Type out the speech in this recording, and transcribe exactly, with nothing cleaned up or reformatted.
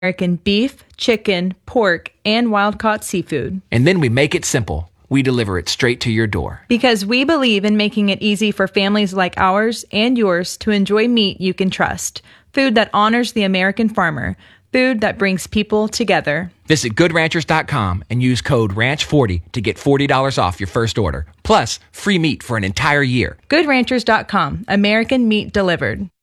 American beef, chicken, pork, and wild-caught seafood. And then we make it simple. We deliver it straight to your door. Because we believe in making it easy for families like ours and yours to enjoy meat you can trust. Food that honors the American farmer. Food that brings people together. Visit good ranchers dot com and use code ranch forty to get forty dollars off your first order. Plus, free meat for an entire year. good ranchers dot com. American meat delivered.